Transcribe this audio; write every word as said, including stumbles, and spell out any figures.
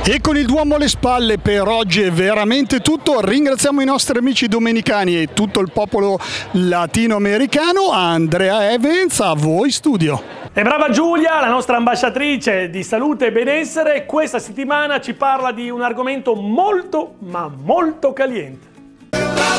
E con il Duomo alle spalle per oggi è veramente tutto. Ringraziamo i nostri amici domenicani e tutto il popolo latinoamericano. Andrea Evans, a voi studio. E brava Giulia, la nostra ambasciatrice di salute e benessere, questa settimana ci parla di un argomento molto ma molto caliente.